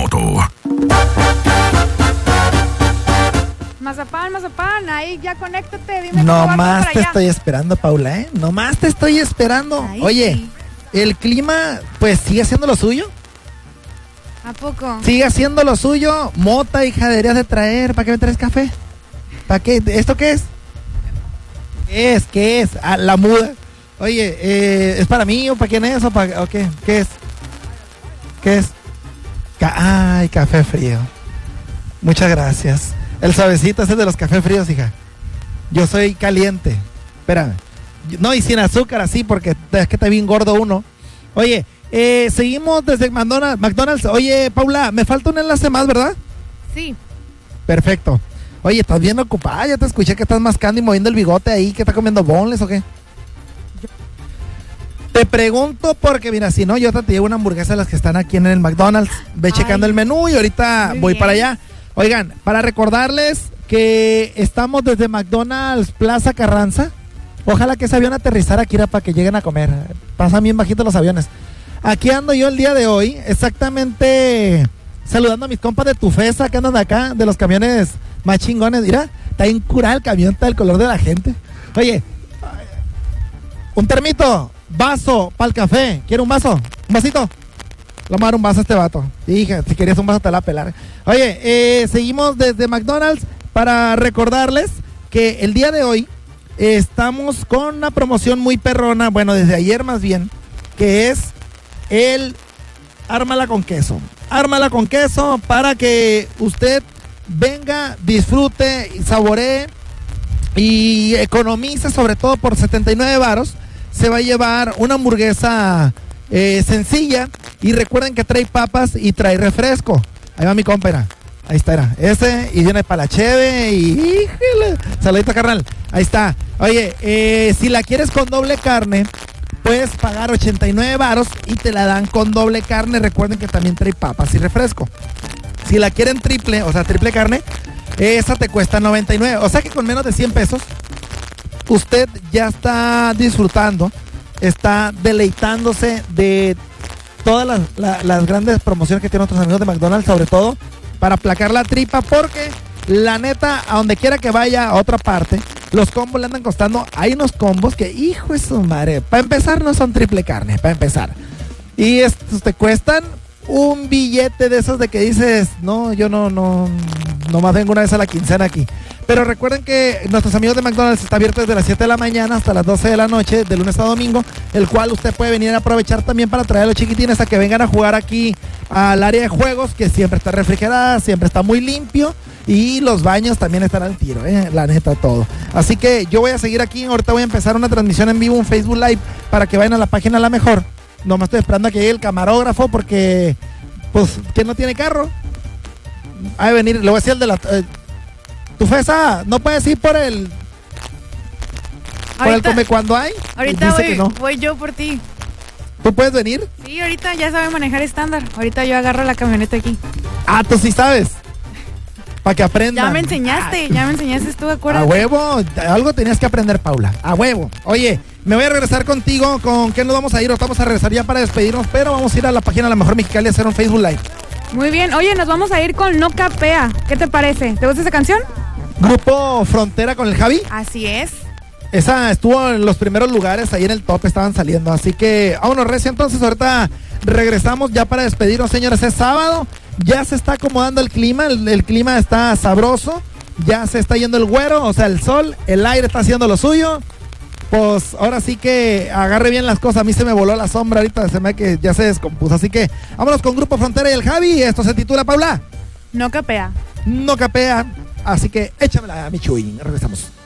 moto. Mazapán, ahí ya conéctate, dime cómo va Nomás por te allá. estoy esperando, Paula, ¿eh? Nomás te estoy esperando. Ay, Oye, sí. el clima, pues, sigue haciendo lo suyo. ¿A poco? Sigue haciendo lo suyo. Mota, hija, deberías de traer. ¿Para qué me traes café? ¿Para qué? ¿Esto qué es? ¿Qué es? Ah, la muda. Oye, ¿es para mí o para quién es o para o qué? ¿Qué es? ¿Qué es? Ay, café frío. Muchas gracias. El suavecito ese de los cafés fríos, hija. Yo soy caliente. Espérame. No, y sin azúcar así porque es que está bien gordo uno. Oye, seguimos desde McDonald's. Oye, Paula, me falta un enlace más, ¿verdad? Sí. Perfecto. Oye, estás bien ocupada. Ya te escuché que estás mascando y moviendo el bigote ahí. ¿Que está comiendo boneless o qué? Te pregunto porque, mira, si no, yo te llevo una hamburguesa de las que están aquí en el McDonald's. Ve checando el menú y ahorita Muy voy bien. para allá. Oigan, para recordarles que estamos desde McDonald's Plaza Carranza. Ojalá que ese avión aterrizara aquí para que lleguen a comer. Pasan bien bajitos los aviones. Aquí ando yo el día de hoy, exactamente saludando a mis compas de Tufesa que andan de acá, de los camiones más chingones. Mira, está bien curado el camión, está el color de la gente. Oye, un termito, vaso para el café. ¿Quiere un vaso? ¿Un vasito? Le vamos a dar un vaso a este vato. Hija, si querías un vaso te la va a pelar. Oye, seguimos desde McDonald's para recordarles que el día de hoy estamos con una promoción muy perrona, bueno, desde ayer más bien, que es el Ármala con queso. Ármala con queso para que usted venga, disfrute, saboree y economice, sobre todo por 79 varos. Se va a llevar una hamburguesa sencilla y recuerden que trae papas y trae refresco. Ahí va mi compa, era. Ahí está, era. Ese, y viene para la cheve y... ¡híjole! Saludito, carnal. Ahí está. Oye, si la quieres con doble carne, puedes pagar 89 varos y te la dan con doble carne. Recuerden que también trae papas y refresco. Si la quieren triple, o sea, triple carne, esa te cuesta 99. O sea que con menos de 100 pesos, usted ya está disfrutando, está deleitándose de todas las grandes promociones que tienen nuestros amigos de McDonald's, sobre todo para aplacar la tripa, porque la neta, a donde quiera que vaya, a otra parte, los combos le andan costando. Hay unos combos que, hijo de su madre, para empezar no son triple carne, para empezar. Y estos te cuestan un billete de esos de que dices, no, yo nomás vengo una vez a la quincena aquí. Pero recuerden que nuestros amigos de McDonald's está abierto desde las 7 de la mañana hasta las 12 de la noche, de lunes a domingo, el cual usted puede venir a aprovechar también para traer a los chiquitines a que vengan a jugar aquí al área de juegos, que siempre está refrigerada, siempre está muy limpio, y los baños también están al tiro, la neta, todo. Así que yo voy a seguir aquí, ahorita voy a empezar una transmisión en vivo, un Facebook Live, para que vayan a la página La Mejor. Nomás estoy esperando a que llegue el camarógrafo porque, pues, que no tiene carro. A venir, le voy a decir el de la... Tufesa, ¿no puedes ir por el come cuando hay? Ahorita Dice que no. voy yo por ti. ¿Tú puedes venir? Sí, ahorita ya sabe manejar estándar. Ahorita yo agarro la camioneta aquí. Ah, tú sí sabes. Para que aprendan. Ya me enseñaste tú, A acuérdate. huevo, algo tenías que aprender, Paula. A huevo. Oye, me voy a regresar contigo. ¿Con qué nos vamos a ir? O vamos a regresar ya para despedirnos, pero vamos a ir a la página La Mejor Mexicali a hacer un Facebook Live. Muy bien. Oye, nos vamos a ir con No Capea. ¿Qué te parece? ¿Te gusta esa canción? Grupo Frontera con el Javi. Así es. Esa estuvo en los primeros lugares, ahí en el top estaban saliendo. Así que vámonos, recio. Entonces ahorita regresamos ya para despedirnos, señores. Es sábado, ya se está acomodando el clima, el clima está sabroso, ya se está yendo el güero, o sea, el sol, el aire está haciendo lo suyo. Pues ahora sí que agarre bien las cosas. A mí se me voló la sombra ahorita, se me ve que ya se descompuso. Así que vámonos con Grupo Frontera y el Javi. Esto se titula, Paula, No Capea. No Capea. Así que échamela, mi Chuy. Regresamos.